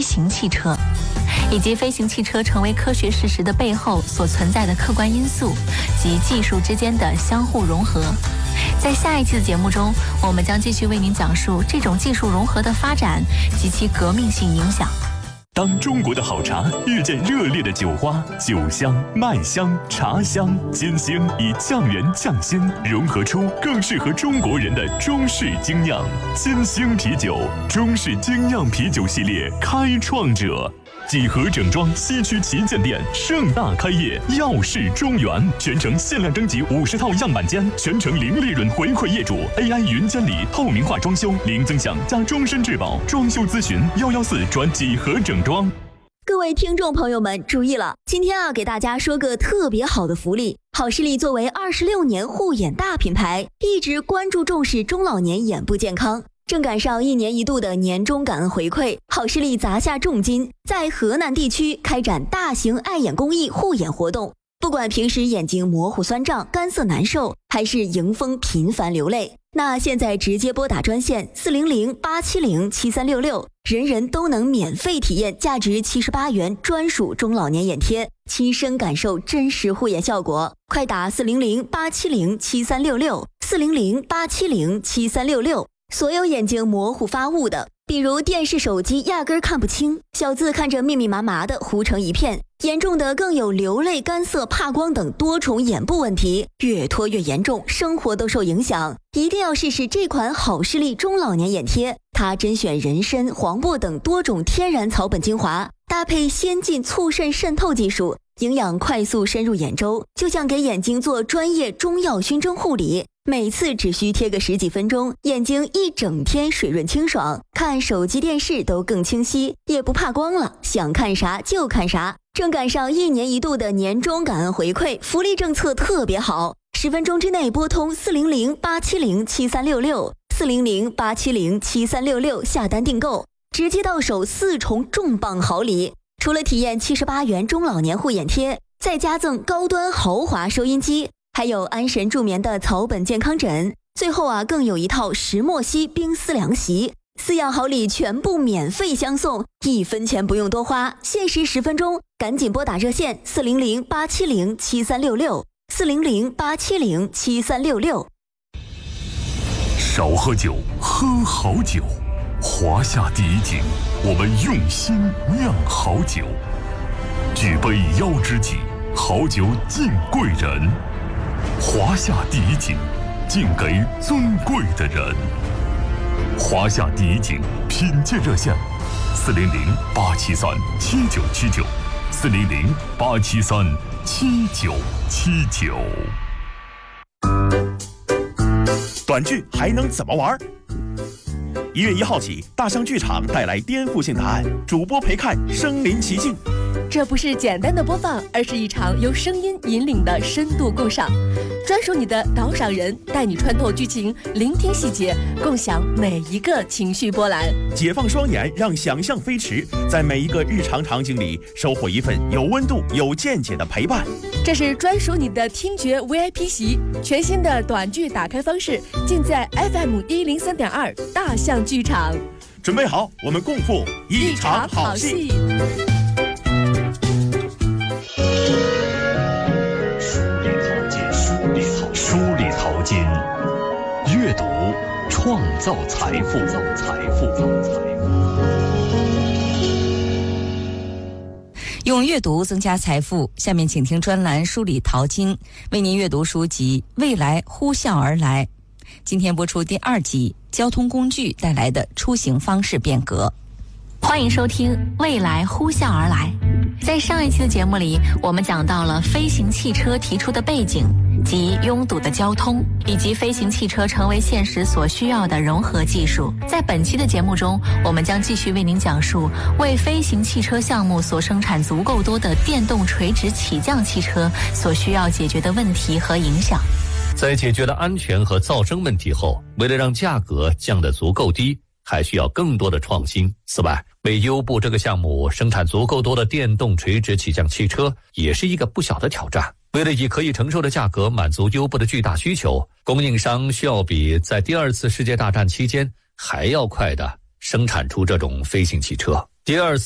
行汽车，以及飞行汽车成为科学事实的背后所存在的客观因素及技术之间的相互融合。在下一期的节目中，我们将继续为您讲述这种技术融合的发展及其革命性影响。 当中国的好茶遇见热烈的酒花，酒香、麦香、茶香、金星以酱园酱鲜融合出更适合中国人的中式精酿。金星啤酒，中式精酿啤酒系列开创者。几何整装西区旗舰店盛大开业，耀世中原，全程限量征集50套样板间，全程零利润回馈业主 ，AI 云监理，透明化装修，零增享加终身质保，装修咨询114转几何整装。 各位听众朋友们注意了，今天给大家说个特别好的福利。好视力作为26年护眼大品牌，一直关注重视中老年眼部健康。正赶上1年1度的年终感恩回馈，好视力砸下重金，在河南地区开展大型爱眼公益护眼活动。不管平时眼睛模糊酸胀、干涩难受，还是迎风频繁流泪，那现在直接拨打专线400-870-7366，人人都能免费体验价值78元专属中老年眼贴，亲身感受真实护眼效果。快打400-870-7366 400-870-7366。所有眼睛模糊发雾的，比如电视手机压根看不清，小字看着密密麻麻的糊成一片，严重的更有流泪、干涩、怕光等多重眼部问题，越拖越严重，生活都受影响。一定要试试这款好视力中老年眼贴，它甄选人参、黄柏等多种天然草本精华，搭配先进促渗渗透技术，营养快速深入眼周，就像给眼睛做专业中药熏蒸护理。每次只需贴个10几分钟，眼睛一整天水润清爽，看手机电视都更清晰，也不怕光了，想看啥就看啥。正赶上1年1度的年终感恩回馈，福利政策特别好，10分钟之内拨通400-870-7366 400-870-7366下单订购，直接到手4重重磅好礼。除了体验78元中老年护眼贴，再加赠高端豪华收音机，还有安神助眠的草本健康枕，最后更有一套石墨烯冰丝凉席，4样好礼全部免费相送，1分钱不用多花，限时10分钟，赶紧拨打热线400-870-7366 400-870-7366。 少喝酒，喝好酒。华夏第一景，我们用心酿好酒。举杯邀知己，好酒敬贵人。华夏第一景，敬给尊贵的人。华夏第一景品鉴热线400-873-7979 400-873-7979。 短剧还能怎么玩？1月1号起，大象剧场带来颠覆性答案，主播陪看身临其境。 这不是简单的播放，而是一场由声音引领的深度共赏，专属你的导赏人，带你穿透剧情，聆听细节，共享每一个情绪波澜。 解放双眼，让想象飞驰，在每一个日常场景里收获一份有温度、有见解的陪伴。 这是专属你的听觉 VIP 席，全新的短剧打开方式，尽在 FM103.2大象剧场。 准备好，我们共赴一场好戏。 梳理淘金，阅读创造财富。 用阅读增加财富。下面请听专栏梳理淘金，为您阅读书籍《未来呼啸而来》。今天播出第2集，交通工具带来的出行方式变革。 欢迎收听《未来呼啸而来》。在上一期的节目里，我们讲到了飞行汽车提出的背景及拥堵的交通，以及飞行汽车成为现实所需要的融合技术。在本期的节目中，我们将继续为您讲述为飞行汽车项目所生产足够多的电动垂直起降汽车所需要解决的问题和影响。 在解决了安全和噪声问题后，为了让价格降得足够低，还需要更多的创新。此外，为优步这个项目生产足够多的电动垂直起降汽车，也是一个不小的挑战。为了以可以承受的价格满足优步的巨大需求，供应商需要比在第2次世界大战期间还要快的生产出这种飞行汽车。第2次